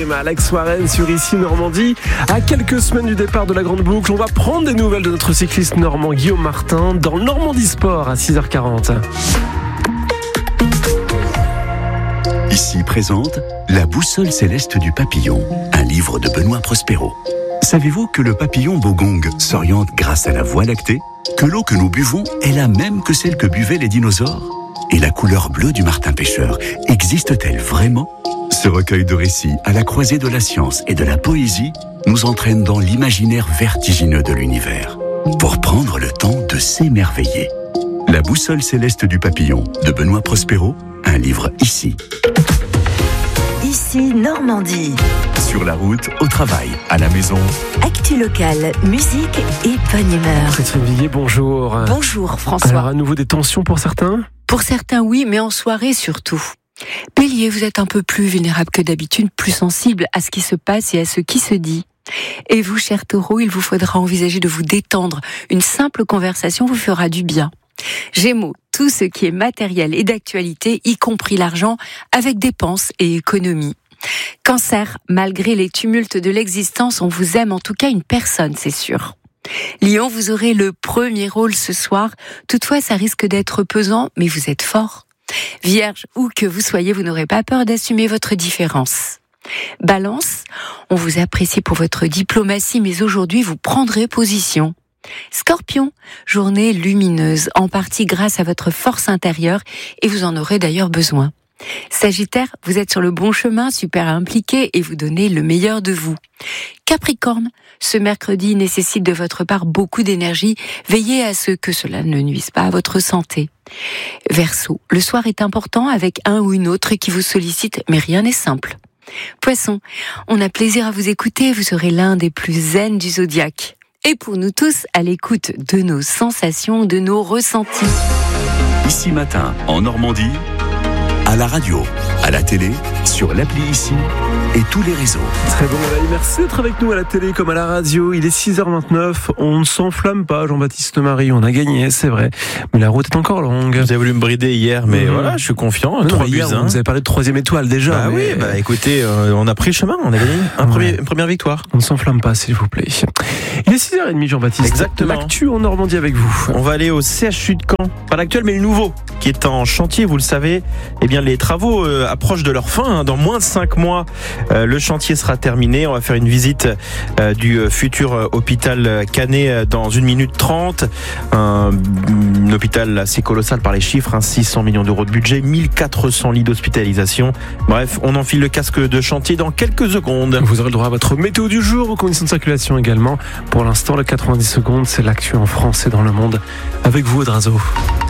Game, Alex Warren sur Ici Normandie. À quelques semaines du départ de la Grande Boucle, on va prendre des nouvelles de notre cycliste normand Guillaume Martin dans le Normandie Sport à 6h40. Ici présente La boussole céleste du papillon, un livre de Benoît Prospero. Savez-vous que le papillon bogong s'oriente grâce à la Voie lactée? Que l'eau que nous buvons est la même que celle que buvaient les dinosaures? Et la couleur bleue du martin pêcheur existe-t-elle vraiment? Ce recueil de récits à la croisée de la science et de la poésie nous entraîne dans l'imaginaire vertigineux de l'univers pour prendre le temps de s'émerveiller. La boussole céleste du papillon de Benoît Prospero, un livre ici. Ici Normandie. Sur la route, au travail, à la maison. Actu locale, musique et bonne humeur. Catherine Villiers, bonjour. Bonjour François. Alors à nouveau des tensions pour certains? Pour certains oui, mais en soirée surtout. Bélier, vous êtes un peu plus vulnérable que d'habitude, plus sensible à ce qui se passe et à ce qui se dit. Et vous, cher Taureau, il vous faudra envisager de vous détendre. Une simple conversation vous fera du bien. Gémeaux, tout ce qui est matériel et d'actualité, y compris l'argent, avec dépenses et économies. Cancer, malgré les tumultes de l'existence, on vous aime, en tout cas une personne, c'est sûr. Lion, vous aurez le premier rôle ce soir. Toutefois, ça risque d'être pesant, mais vous êtes fort. Vierge, où que vous soyez, vous n'aurez pas peur d'assumer votre différence. Balance, on vous apprécie pour votre diplomatie, mais aujourd'hui, vous prendrez position. Scorpion, journée lumineuse, en partie grâce à votre force intérieure, et vous en aurez d'ailleurs besoin. Sagittaire, vous êtes sur le bon chemin, super impliqué, et vous donnez le meilleur de vous. Capricorne, ce mercredi nécessite de votre part beaucoup d'énergie, veillez à ce que cela ne nuise pas à votre santé. Verseau, le soir est important avec un ou une autre qui vous sollicite, mais rien n'est simple. Poisson, on a plaisir à vous écouter, vous serez l'un des plus zen du zodiaque. Et pour nous tous, à l'écoute de nos sensations, de nos ressentis. Ici matin, en Normandie, à la radio, à la télé, sur l'appli Ici et tous les réseaux. Très bon réveil, merci d'être avec nous à la télé comme à la radio. Il est 6h29, on ne s'enflamme pas, Jean-Baptiste Marie, on a gagné, c'est vrai. Mais la route est encore longue. Vous avez voulu me brider hier, mais voilà, je suis confiant. 3 buts, vous avez parlé de 3e étoile déjà. Bah mais... oui, écoutez, on a pris le chemin, on a gagné une première victoire. On ne s'enflamme pas, s'il vous plaît. Il est 6h30, Jean-Baptiste. Exactement. L'actu en Normandie avec vous. On va aller au CHU de Caen, pas l'actuel mais le nouveau, qui est en chantier, vous le savez. Eh bien, les travaux approchent de leur fin. Dans moins de 5 mois, le chantier sera terminé. On va faire une visite du futur hôpital Canet dans 1 minute 30. Un hôpital assez colossal par les chiffres, 600 millions d'euros de budget, 1400 lits d'hospitalisation. Bref, on enfile le casque de chantier dans quelques secondes. Vous aurez le droit à votre météo du jour, vos conditions de circulation également. Pour l'instant, le 90 secondes, c'est l'actu en France et dans le monde. Avec vous, Audrazo.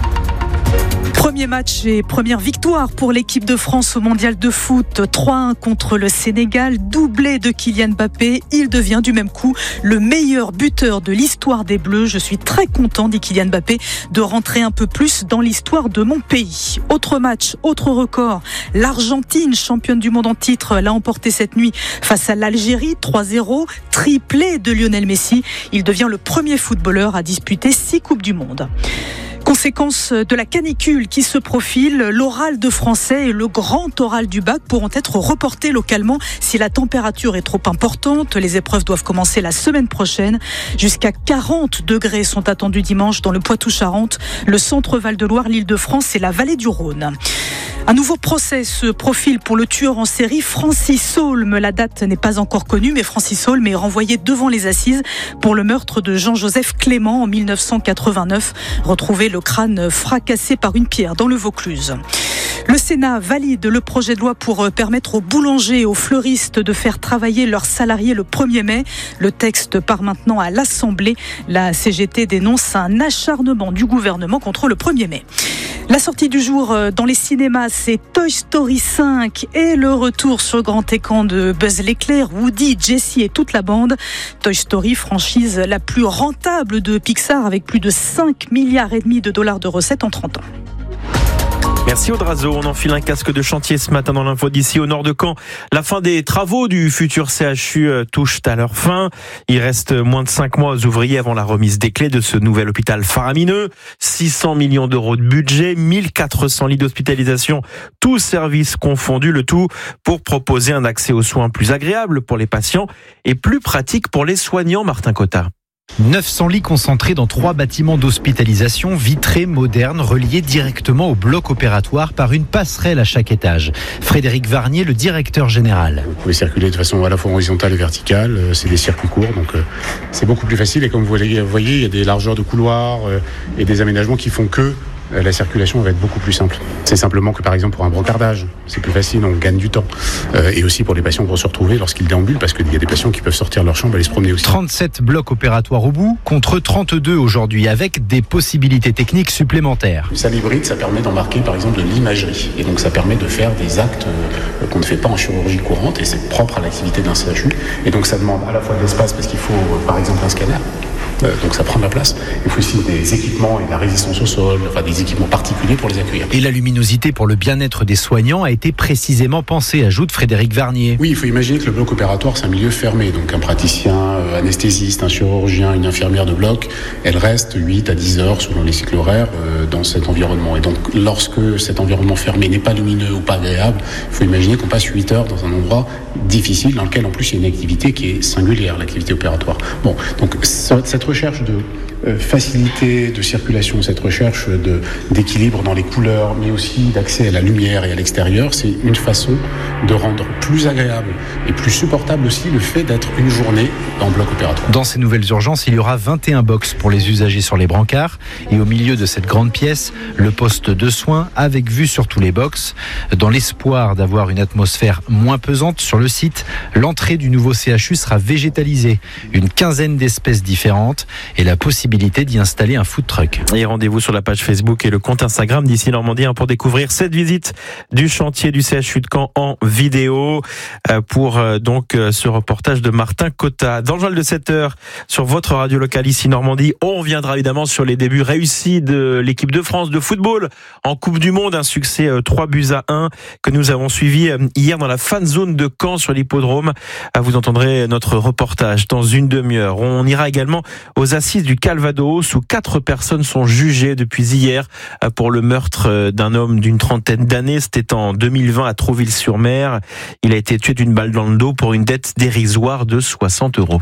Premier match et première victoire pour l'équipe de France au mondial de foot. 3-1 contre le Sénégal, doublé de Kylian Mbappé. Il devient du même coup le meilleur buteur de l'histoire des Bleus. Je suis très content, dit Kylian Mbappé, de rentrer un peu plus dans l'histoire de mon pays. Autre match, autre record. L'Argentine, championne du monde en titre, l'a emporté cette nuit face à l'Algérie, 3-0. Triplé de Lionel Messi. Il devient le premier footballeur à disputer 6 Coupes du Monde. Conséquence de la canicule qui se profile, l'oral de français et le grand oral du bac pourront être reportés localement si la température est trop importante. Les épreuves doivent commencer la semaine prochaine. Jusqu'à 40 degrés sont attendus dimanche dans le Poitou-Charentes, le centre Val-de-Loire, l'Île-de-France et la vallée du Rhône. Un nouveau procès se profile pour le tueur en série Francis Saulme. La date n'est pas encore connue, mais Francis Saulme est renvoyé devant les assises pour le meurtre de Jean-Joseph Clément en 1989. Retrouvé le crâne fracassé par une pierre dans le Vaucluse. Le Sénat valide le projet de loi pour permettre aux boulangers et aux fleuristes de faire travailler leurs salariés le 1er mai. Le texte part maintenant à l'Assemblée. La CGT dénonce un acharnement du gouvernement contre le 1er mai. La sortie du jour dans les cinémas, c'est Toy Story 5 et le retour sur le grand écran de Buzz l'éclair, Woody, Jessie et toute la bande. Toy Story, franchise la plus rentable de Pixar avec plus de 5,5 milliards de dollars de recettes en 30 ans. Merci Audrazo. On enfile un casque de chantier ce matin dans l'info d'ici au nord de Caen. La fin des travaux du futur CHU touche à leur fin. Il reste moins de 5 mois aux ouvriers avant la remise des clés de ce nouvel hôpital faramineux. 600 millions d'euros de budget, 1400 lits d'hospitalisation, tous services confondus, le tout pour proposer un accès aux soins plus agréable pour les patients et plus pratique pour les soignants, Martin Cotta. 900 lits concentrés dans 3 bâtiments d'hospitalisation vitrés, modernes, reliés directement au bloc opératoire par une passerelle à chaque étage. Frédéric Varnier, le directeur général. Vous pouvez circuler de façon à la fois horizontale et verticale, c'est des circuits courts, donc c'est beaucoup plus facile. Et comme vous voyez, il y a des largeurs de couloirs et des aménagements qui font que la circulation va être beaucoup plus simple. C'est simplement que par exemple pour un brocardage, c'est plus facile, on gagne du temps. Et aussi pour les patients pour se retrouver lorsqu'ils déambulent, parce qu'il y a des patients qui peuvent sortir de leur chambre et aller se promener aussi. 37 blocs opératoires au bout, contre 32 aujourd'hui, avec des possibilités techniques supplémentaires. Une salle hybride, ça permet d'embarquer par exemple de l'imagerie. Et donc ça permet de faire des actes qu'on ne fait pas en chirurgie courante, et c'est propre à l'activité d'un CHU. Et donc ça demande à la fois de l'espace, parce qu'il faut par exemple un scanner. Donc ça prend de la place. Il faut aussi des équipements et de la résistance au sol, enfin des équipements particuliers pour les accueillir. Et la luminosité pour le bien-être des soignants a été précisément pensée, ajoute Frédéric Varnier. Oui, il faut imaginer que le bloc opératoire, c'est un milieu fermé. Donc un praticien, anesthésiste, un chirurgien, une infirmière de bloc, elle reste 8 à 10 heures selon les cycles horaires dans cet environnement. Et donc lorsque cet environnement fermé n'est pas lumineux ou pas agréable, il faut imaginer qu'on passe 8 heures dans un endroit difficile dans lequel en plus il y a une activité qui est singulière, l'activité opératoire. Bon, donc cette recherche de facilité de circulation, cette recherche d'équilibre dans les couleurs, mais aussi d'accès à la lumière et à l'extérieur, c'est une façon de rendre plus agréable et plus supportable aussi le fait d'être une journée en bloc opératoire. Dans ces nouvelles urgences, il y aura 21 box pour les usagers sur les brancards et au milieu de cette grande pièce, le poste de soins avec vue sur tous les box. Dans l'espoir d'avoir une atmosphère moins pesante sur le site, l'entrée du nouveau CHU sera végétalisée. Une quinzaine d'espèces différentes et la possibilité d'y installer un food truck. Et rendez-vous sur la page Facebook et le compte Instagram d'Ici Normandie pour découvrir cette visite du chantier du CHU de Caen en vidéo pour donc ce reportage de Martin Cotta. Dans le journal de 7h sur votre radio locale Ici Normandie, on reviendra évidemment sur les débuts réussis de l'équipe de France de football en Coupe du Monde, un succès 3-1 que nous avons suivi hier dans la fan zone de Caen sur l'hippodrome. Vous entendrez notre reportage dans une demi-heure. On ira également aux assises du Calvados où 4 personnes sont jugées depuis hier pour le meurtre d'un homme d'une trentaine d'années. C'était en 2020 à Trouville-sur-Mer. Il a été tué d'une balle dans le dos pour une dette dérisoire de 60 €.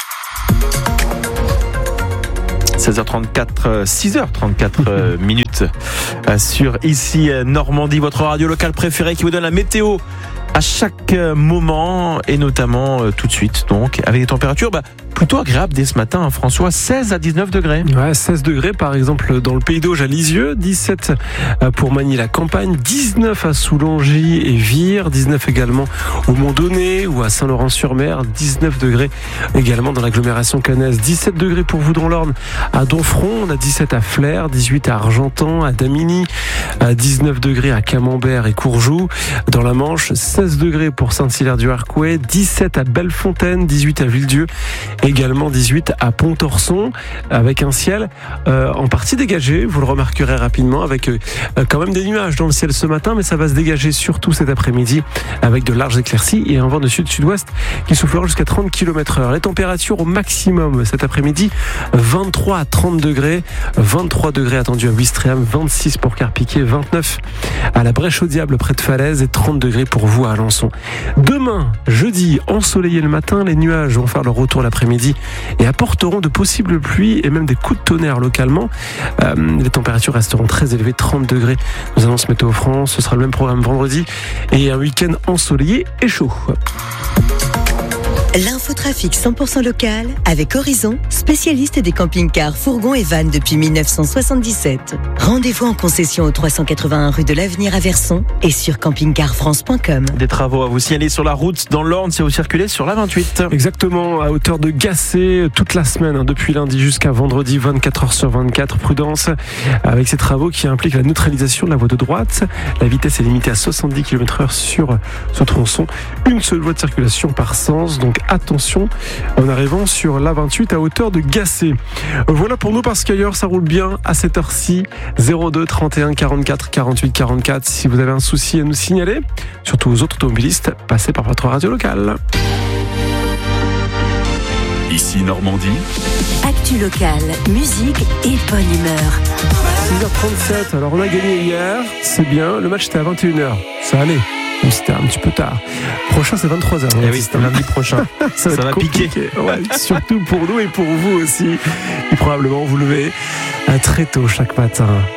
6h34 minutes sur Ici Normandie, votre radio locale préférée qui vous donne la météo à chaque moment et notamment tout de suite donc avec des températures plutôt agréables dès ce matin, François, 16 à 19 degrés. Ouais, 16 degrés par exemple dans le Pays d'Auge à Lisieux, 17 pour Magny-la-Campagne, 19 à Soulongy et Vire, 19 également au Mont-Donné ou à Saint-Laurent-sur-Mer, 19 degrés également dans l'agglomération caennaise, 17 degrés pour vous dans l'Orne à Donfront, on a 17 à Flers, 18 à Argentan, à Damigny, 19 degrés à Camembert et Courjoux, dans la Manche, 16 degrés pour Saint-Hilaire-du-Harcouët, 17 à Bellefontaine, 18 à Villedieu, également 18 à Pont-Orson, avec un ciel en partie dégagé, vous le remarquerez rapidement, avec quand même des nuages dans le ciel ce matin, mais ça va se dégager surtout cet après-midi avec de larges éclaircies et un vent de sud-sud-ouest qui soufflera jusqu'à 30 km/h. Les températures au maximum cet après-midi, 23 à 30 degrés, 23 degrés attendus à Ouistreham, 26 pour Carpiquet, 29 à la Brèche-au-Diable près de Falaise et 30 degrés pour vous à Alençon. Demain, jeudi, ensoleillé le matin, les nuages vont faire leur retour l'après-midi et apporteront de possibles pluies et même des coups de tonnerre localement. Les températures resteront très élevées, 30 degrés. Nous annonce Météo France, ce sera le même programme vendredi et un week-end ensoleillé et chaud. L'infotrafic 100% local avec Horizon, spécialiste des camping-cars, fourgons et vannes depuis 1977. Rendez-vous en concession au 381 rue de l'Avenir à Verson et sur campingcarfrance.com. Des travaux à vous signaler sur la route dans l'Orne si vous circulez sur la 28. Exactement, à hauteur de Gassé toute la semaine, depuis lundi jusqu'à vendredi, 24h sur 24. Prudence avec ces travaux qui impliquent la neutralisation de la voie de droite. La vitesse est limitée à 70 km/h sur ce tronçon. Une seule voie de circulation par sens, donc attention en arrivant sur l'A28 à hauteur de Gacé. Voilà pour nous, parce qu'ailleurs ça roule bien à cette heure-ci. 02 31 44 48 44. Si vous avez un souci à nous signaler, surtout aux autres automobilistes, passez par votre radio locale. Ici Normandie. Actu locale, musique et bonne humeur. 6h37, alors on a gagné hier, c'est bien, le match était à 21h, ça allait, même si c'était un petit peu tard. Prochain c'est 23h. Eh oui, c'est lundi prochain. ça va piquer. Ouais, surtout pour nous et pour vous aussi. Et probablement vous levez très tôt chaque matin.